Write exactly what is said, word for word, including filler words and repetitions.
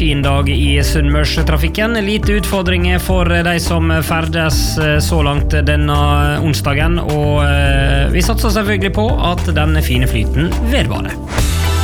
maskindag i Sunnmørstrafikken. Lite utfordringer for de som ferdes så langt denne onsdagen, og vi satser selvfølgelig på at denne fine flyten vedvarer.